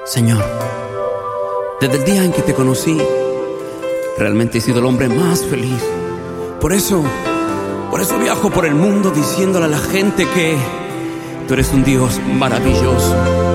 Señor, desde el día en que te conocí, realmente he sido el hombre más feliz. Por eso viajo por el mundo diciéndole a la gente que tú eres un Dios maravilloso.